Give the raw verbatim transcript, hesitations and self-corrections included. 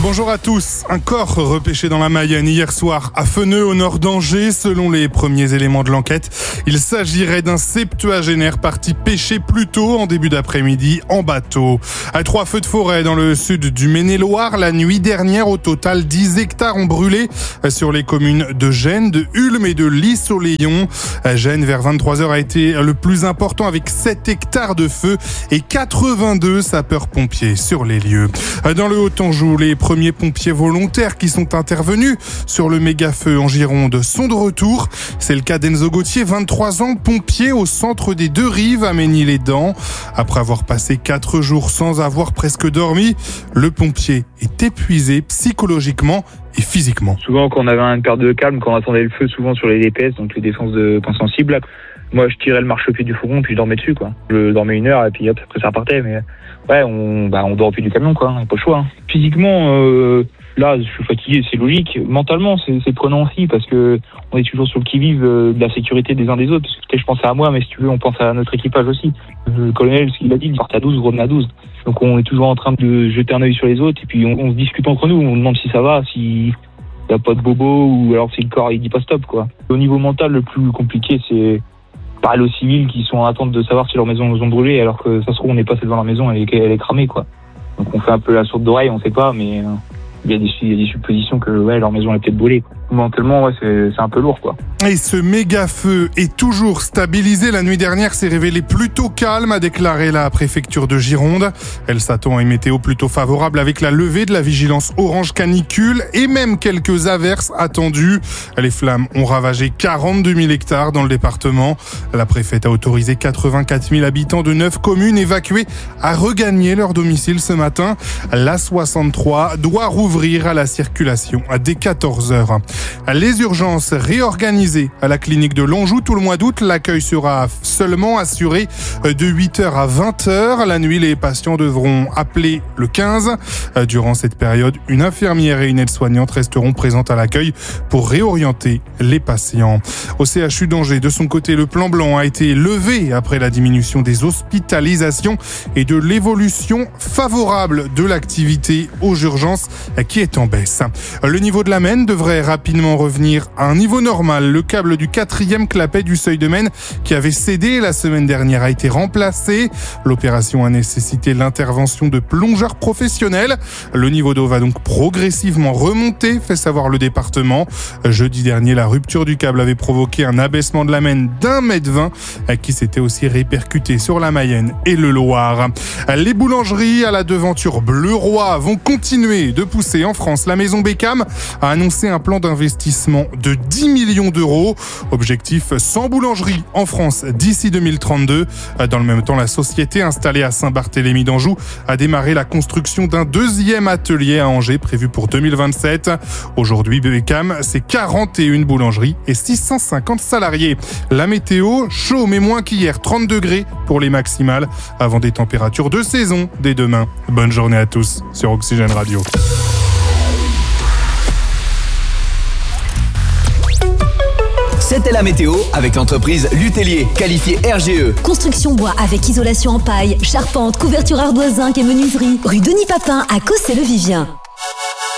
Bonjour à tous. Un corps repêché dans la Mayenne hier soir à Feneux au nord d'Angers. Selon les premiers éléments de l'enquête, il s'agirait d'un septuagénaire parti pêcher plus tôt en début d'après-midi en bateau. À trois feux de forêt dans le sud du Maine-et-Loire la nuit dernière. Au total, dix hectares ont brûlé sur les communes de Gênes, de Ulm et de Lys-au-Léon. Gênes, vers vingt-trois heures, a été le plus important avec sept hectares de feu et quatre-vingt-deux sapeurs-pompiers sur les lieux. Dans le Haut-Anjou, les premiers pompiers volontaires qui sont intervenus sur le méga-feu en Gironde sont de retour. C'est le cas d'Enzo Gauthier, vingt-trois ans, pompier au centre des Deux Rives à Mesny-les-Dents. Après avoir passé quatre jours sans avoir presque dormi, le pompier est épuisé psychologiquement et physiquement. Souvent, quand on avait une perte de calme, quand on attendait le feu, souvent sur les D P S, donc les défenses de points sensibles, moi je tirais le marchepied du fourgon puis je dormais dessus, quoi. Je dormais une heure et puis hop, après ça repartait, mais ouais, on, bah, on dort au pied du camion, quoi. On n'a pas le choix. Hein. Physiquement, euh, là, je suis fatigué, c'est logique. Mentalement, c'est, c'est prenant aussi parce que on est toujours sur le qui-vive euh, de la sécurité des uns des autres. Parce que peut-être je pensais à moi, mais si tu veux, on pense à notre équipage aussi. Le colonel, ce qu'il a dit, il partait à douze, vous revenez à douze. Donc on est toujours en train de jeter un œil sur les autres et puis on, on se discute entre nous. On demande si ça va, si il n'y a pas de bobo ou alors si le corps il dit pas stop, quoi. Au niveau mental, le plus compliqué, c'est parler aux civils qui sont en attente de savoir si leur maison nous ont brûlé, alors que ça se trouve on est passé devant la maison et elle est cramée, quoi. Donc on fait un peu la sourde d'oreille, on sait pas, mais euh, il y a des, il y a des suppositions que ouais, leur maison est peut-être brûlée, quoi. Mentalement, ouais, c'est, c'est un peu lourd, quoi. Et ce méga feu est toujours stabilisé. La nuit dernière s'est révélé plutôt calme, a déclaré la préfecture de Gironde. Elle s'attend à une météo plutôt favorable avec la levée de la vigilance orange canicule et même quelques averses attendues. Les flammes ont ravagé quarante-deux mille hectares dans le département. La préfète a autorisé quatre-vingt-quatre mille habitants de neuf communes évacuées à regagner leur domicile ce matin. La soixante-trois doit rouvrir à la circulation dès quatorze heures. Les urgences réorganisées à la clinique de L'Anjou tout le mois d'août. L'accueil sera seulement assuré de huit heures à vingt heures. La nuit, les patients devront appeler le quinze. Durant cette période, une infirmière et une aide-soignante resteront présentes à l'accueil pour réorienter les patients. Au C H U d'Angers, de son côté, le plan blanc a été levé après la diminution des hospitalisations et de l'évolution favorable de l'activité aux urgences qui est en baisse. Le niveau de la Maine devrait rapidement revenir à un niveau normal. Le câble du quatrième clapet du seuil de Maine qui avait cédé la semaine dernière a été remplacé. L'opération a nécessité l'intervention de plongeurs professionnels. Le niveau d'eau va donc progressivement remonter, fait savoir le département. Jeudi dernier, la rupture du câble avait provoqué un abaissement de la Maine d'un mètre vingt qui s'était aussi répercuté sur la Mayenne et le Loir. Les boulangeries à la devanture bleu-roi vont continuer de pousser en France. La maison Beckham a annoncé un plan d'investissement de dix millions d'euros. Objectif cent boulangeries en France d'ici deux mille trente-deux. Dans le même temps, la société installée à Saint-Barthélemy d'Anjou a démarré la construction d'un deuxième atelier à Angers prévu pour deux mille vingt-sept. Aujourd'hui, Beckham, c'est quarante et une boulangeries et six cent cinquante salariés. La météo, chaud mais moins qu'hier, trente degrés pour les maximales avant des températures de saison dès demain. Bonne journée à tous sur Oxygène Radio. C'était la météo avec l'entreprise Lutellier, qualifiée R G E. Construction bois avec isolation en paille, charpente, couverture ardoise, zinc et menuiserie. Rue Denis Papin à Cossé-le-Vivien.